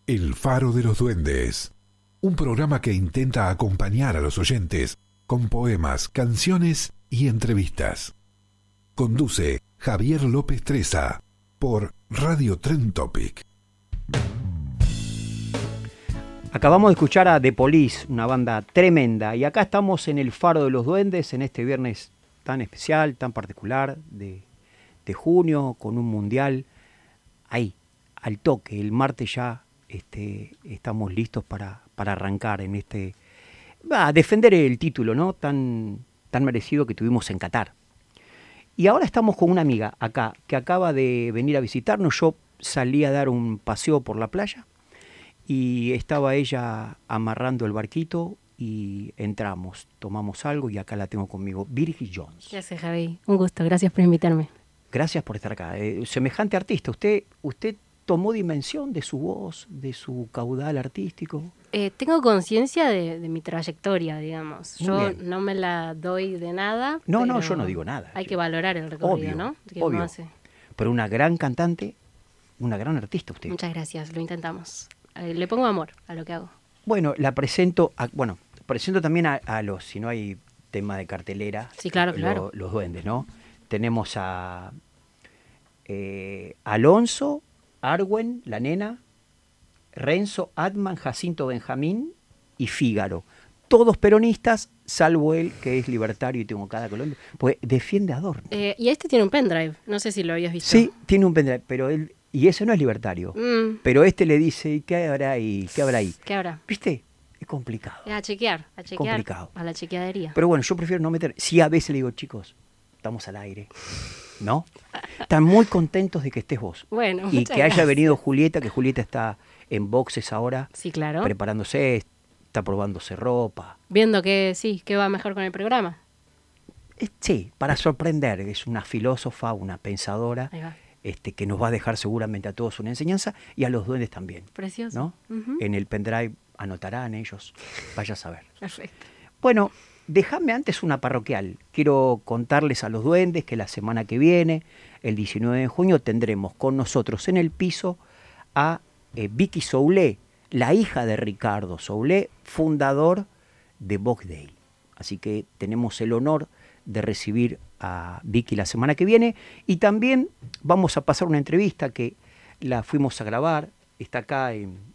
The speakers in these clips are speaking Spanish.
El Faro de los Duendes, un programa que intenta acompañar a los oyentes con poemas, canciones y entrevistas. Conduce Javier López Treza por Radio Trend Topic. Acabamos de escuchar a The Police, una banda tremenda, y acá estamos en el Faro de los Duendes en este viernes tan especial, tan particular de junio, con un mundial ahí, al toque. El martes ya estamos listos para arrancar en a defender el título, ¿no? tan merecido que tuvimos en Qatar. Y ahora estamos con una amiga acá que acaba de venir a visitarnos. Yo salí a dar un paseo por la playa y estaba ella amarrando el barquito y entramos, tomamos algo y acá la tengo conmigo, Virgi Jones. Gracias, Javi. Un gusto, gracias por invitarme. Gracias por estar acá. Semejante artista, ¿usted tomó dimensión de su voz, de su caudal artístico? Tengo conciencia de mi trayectoria, digamos. Muy Yo bien. no me la doy de nada. No, pero yo no digo nada. Hay que valorar el recorrido, Obvio, ¿no? Que obvio. uno hace. Pero una gran cantante, una gran artista usted. Muchas gracias, lo intentamos. Le pongo amor a lo que hago. Bueno, presento también a los, si no hay tema de cartelera, Sí, claro. Los duendes, ¿no? Tenemos a Alonso, Arwen, la nena, Renzo, Atman, Jacinto Benjamín y Fígaro. Todos peronistas, salvo él, que es libertario y tengo cada Colombia, pues defiende a Adorno. Y este tiene un pendrive, no sé si lo habías visto. Sí, tiene un pendrive, pero él, y ese no es libertario. Pero le dice, ¿y qué habrá ahí? ¿Qué habrá ahí? ¿Qué habrá? ¿Viste? Es complicado. A chequear, complicado. a la chequeadería. Pero bueno, yo prefiero no meter. Sí, a veces le digo, chicos, estamos al aire, ¿no? Están muy contentos de que estés vos. Bueno, y muchas que haya gracias. venido Julieta, que Julieta está en boxes ahora. Sí, claro. Preparándose, está probándose ropa. Viendo que va mejor con el programa. Sí, para sorprender. Es una filósofa, una pensadora, Ahí va. que nos va a dejar seguramente a todos una enseñanza y a los duendes también. Precioso. ¿No? Ujú. En el pendrive anotarán ellos. Vaya a saber. Perfecto. Bueno, déjame antes una parroquial. Quiero contarles a los duendes que la semana que viene, el 19 de junio, tendremos con nosotros en el piso a Vicky Soule, la hija de Ricardo Soule, fundador de Vogue. Así que tenemos el honor de recibir a Vicky la semana que viene y también vamos a pasar una entrevista que la fuimos a grabar, está acá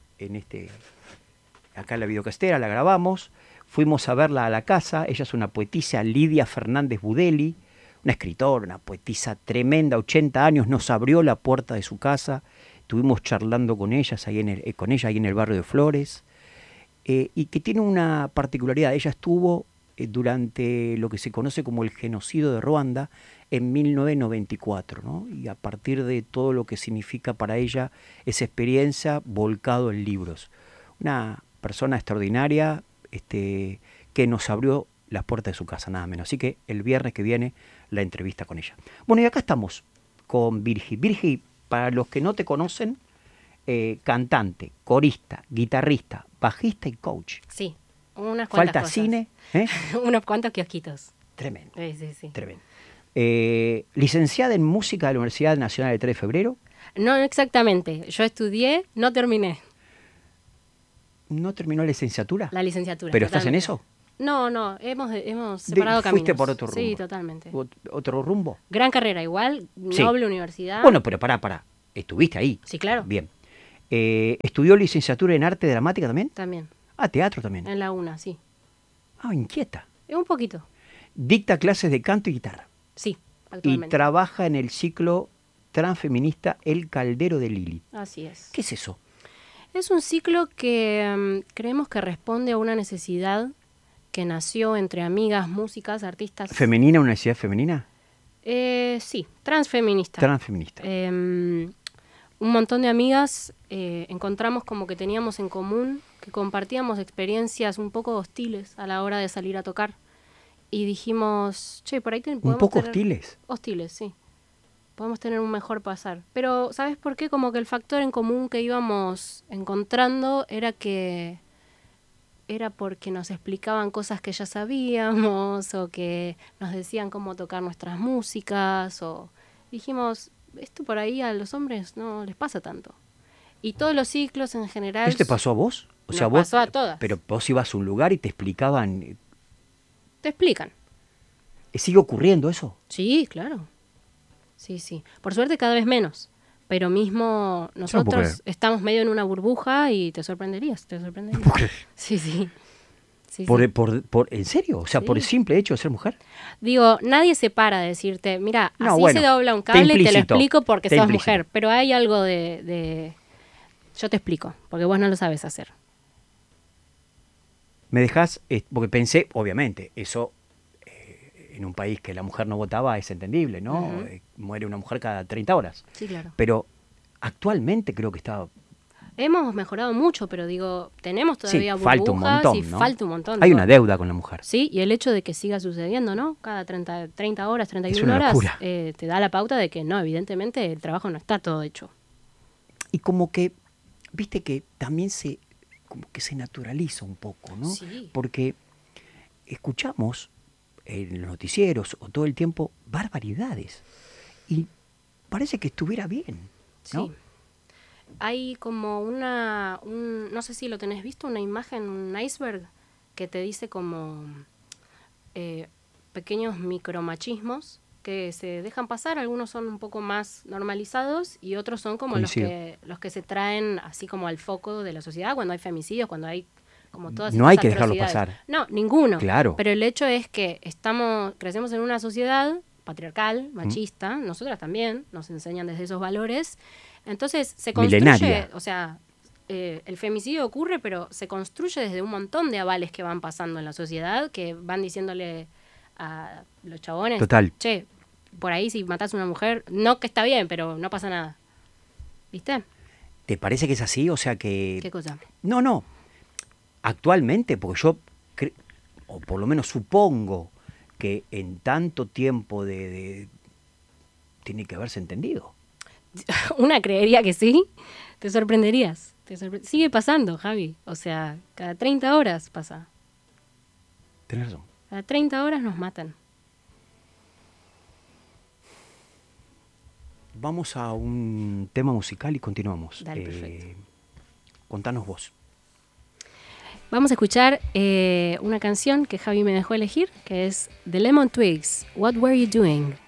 acá en la videocastera, la grabamos, fuimos a verla a la casa. Ella es una poetisa, Lidia Fernández Budeli, una escritora, una poetisa tremenda, 80 años, nos abrió la puerta de su casa, estuvimos charlando con ella ahí en el barrio de Flores, y que tiene una particularidad. Ella estuvo durante lo que se conoce como el genocidio de Ruanda en 1994, ¿no? Y a partir de todo lo que significa para ella esa experiencia, volcado en libros. Una persona extraordinaria, que nos abrió las puertas de su casa, nada menos. Así que el viernes que viene la entrevista con ella. Bueno, y acá estamos con Virgi. Virgi, para los que no te conocen, cantante, corista, guitarrista, bajista y coach. Sí, unas cuantas Falta cosas. cine, Unos cuantos kiosquitos. Tremendo, Sí. tremendo. Licenciada en música de la Universidad Nacional del 3 de Febrero. No exactamente. Yo estudié, no terminé ¿No terminó la licenciatura? la licenciatura. ¿Pero estás en totalmente. eso? No, hemos separado caminos. Fuiste por otro rumbo. Sí, totalmente. ¿Otro rumbo? Gran carrera igual, Sí. noble universidad. Bueno, pero pará. ¿Estuviste ahí? Sí, claro. Bien. ¿Estudió licenciatura en arte dramática también? También, Ah, teatro también. en la UNA, sí. Ah, inquieta. Un poquito, Dicta clases de canto y guitarra. sí, Y actualmente. trabaja en el ciclo transfeminista El Caldero de Lili. Así es. ¿Qué es eso? Es un ciclo que creemos que responde a una necesidad que nació entre amigas, músicas, artistas. ¿Femenina, universidad femenina? Sí, transfeminista. Transfeminista. Un montón de amigas encontramos como que teníamos en común, que compartíamos experiencias un poco hostiles a la hora de salir a tocar. Y dijimos, che, por ahí ¿Un podemos poco tener... hostiles? Hostiles, sí. Podemos tener un mejor pasar. Pero, ¿sabes por qué? Como que el factor en común que íbamos encontrando era porque nos explicaban cosas que ya sabíamos o que nos decían cómo tocar nuestras músicas o dijimos, esto por ahí a los hombres no les pasa tanto. Y todos los ciclos en general... ¿Eso te pasó a vos? O sea, nos vos, pasó a todas. pero vos ibas a un lugar y te explicaban. Te explican. ¿Sigue ocurriendo eso? Sí, claro. Sí, sí. Por suerte cada vez menos. Pero mismo nosotros estamos medio en una burbuja y te sorprenderías. Sí, sí. Sí, sí. ¿En serio? O sea, Sí. por el simple hecho de ser mujer. Digo, nadie se para de decirte, mira, No, así bueno, se dobla un está cable y te lo implícito, explico porque está sos implícito. mujer. Pero hay algo de... Yo te explico, porque vos no lo sabes hacer. Me dejás, porque pensé, obviamente, eso en un país que la mujer no votaba es entendible, ¿no? Ujú. Muere una mujer cada 30 horas. Sí, claro. Pero actualmente creo que está... Hemos mejorado mucho, pero digo, tenemos todavía sí, falta un burbujas montón, y ¿no? falta un montón. Hay Digo, una deuda con la mujer. sí, y el hecho de que siga sucediendo, ¿no? Cada 30 horas, 31 una horas, locura. te da la pauta de que no, evidentemente el trabajo no está todo hecho. Y como que, viste que también como que se naturaliza un poco, ¿no? Sí. Porque escuchamos en los noticieros o todo el tiempo barbaridades y parece que estuviera bien, ¿no? Sí. Hay como no sé si lo tenés visto, una imagen, un iceberg, que te dice como pequeños micromachismos que se dejan pasar. Algunos son un poco más normalizados y otros son como Coincido. los que se traen así como al foco de la sociedad cuando hay femicidios, cuando hay como todas No estas hay que dejarlo atrocidades. pasar. No, ninguno. Claro. Pero el hecho es que crecemos en una sociedad patriarcal, machista, nosotras también, nos enseñan desde esos valores. Entonces se construye, Milenaria. o sea, el femicidio ocurre, pero se construye desde un montón de avales que van pasando en la sociedad, que van diciéndole a los chabones, Total. che, por ahí si matás a una mujer, no que está bien, pero no pasa nada. ¿Viste? ¿Te parece que es así? O sea que... ¿Qué cosa? No. Actualmente, porque yo, o por lo menos supongo, que en tanto tiempo tiene que haberse entendido. Una creería que sí, te sorprenderías. Sigue pasando, Javi. O sea, cada 30 horas pasa. Tenés razón. Cada 30 horas nos matan. Vamos a un tema musical y continuamos. Dale, perfecto. Contanos vos. Vamos a escuchar una canción que Javi me dejó elegir, que es The Lemon Twigs, What Were You Doing?